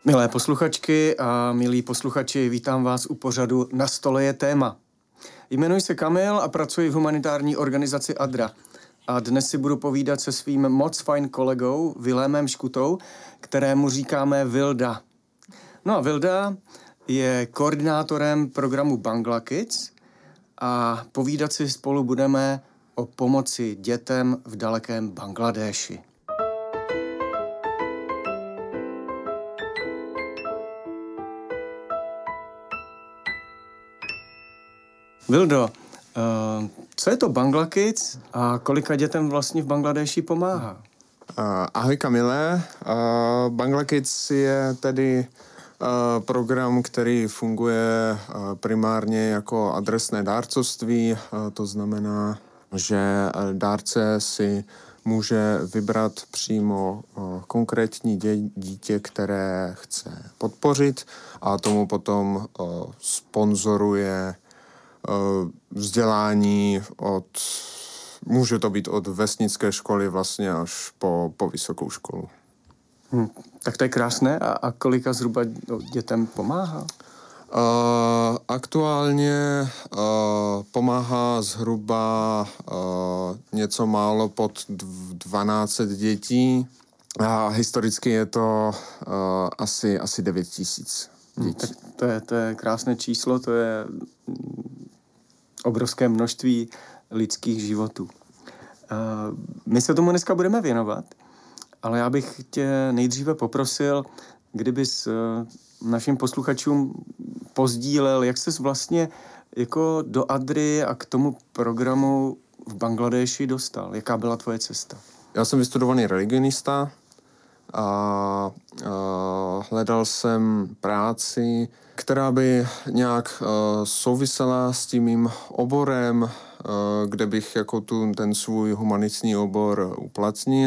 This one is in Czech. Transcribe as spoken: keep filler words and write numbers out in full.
Milé posluchačky a milí posluchači, vítám vás u pořadu Na stole je téma. Jmenuji se Kamil a pracuji v humanitární organizaci ADRA. A dnes si budu povídat se svým moc fajn kolegou Vilémem Škutou, kterému říkáme Vilda. No a Vilda je koordinátorem programu Bangla Kids a povídat si spolu budeme o pomoci dětem v dalekém Bangladéši. Vildo, uh, co je to Bangla Kids a kolika dětem vlastně v Bangladéši pomáhá? Uh, ahoj Kamile, uh, Bangla Kids je tedy uh, program, který funguje uh, primárně jako adresné dárcovství, uh, to znamená, že dárce si může vybrat přímo uh, konkrétní dě- dítě, které chce podpořit a tomu potom uh, sponzoruje vzdělání od, může to být od vesnické školy vlastně až po, po vysokou školu. Hmm, tak to je krásné. A, a kolika zhruba dětem pomáhá? Uh, aktuálně uh, pomáhá zhruba uh, něco málo pod dvanáct set dětí a historicky je to uh, asi, asi devět tisíc dětí. Hmm, tak to je, to je krásné číslo, to je obrovské množství lidských životů. My se tomu dneska budeme věnovat, ale já bych tě nejdříve poprosil, kdybys našim posluchačům pozdílel, jak ses vlastně jako do Adry a k tomu programu v Bangladéši dostal. Jaká byla tvoje cesta? Já jsem vystudovaný religionista a, a hledal jsem práci, která by nějak uh, souvisela s tím mým oborem, uh, kde bych jako tu, ten svůj humanitní obor uplatnil.